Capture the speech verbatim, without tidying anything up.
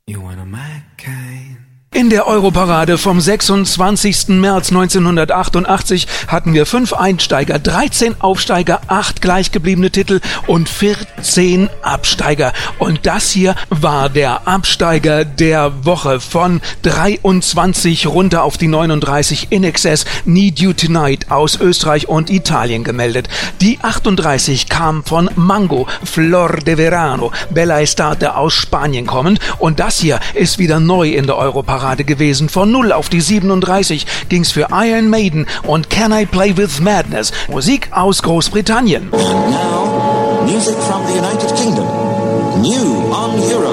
You wanna my kind. In der Europarade vom sechsundzwanzigsten März neunzehnhundertachtundachtzig hatten wir fünf Einsteiger, dreizehn Aufsteiger, acht gleichgebliebene Titel und vierzehn Absteiger. Und das hier war der Absteiger der Woche von dreiundzwanzig runter auf die neununddreißig. In Excess, Need You Tonight aus Österreich und Italien gemeldet. Die achtunddreißig kam von Mango, Flor de Verano, Bella Estate aus Spanien kommend. Und das hier ist wieder neu in der Europarade gewesen. Von null auf die siebenunddreißig ging's für Iron Maiden und Can I Play With Madness? Musik aus Großbritannien. And now, music from the United Kingdom. New on Euro.